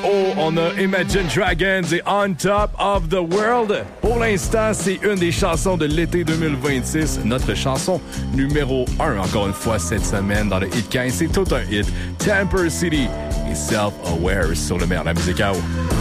Oh, on a Imagine Dragons et On Top of the World. Pour l'instant, c'est une des chansons de l'été 2026. Notre chanson numéro 1, encore une fois, cette semaine dans le Hit 15. C'est tout un hit. Temper City et Self-Aware sur le meilleur de la musique à eau.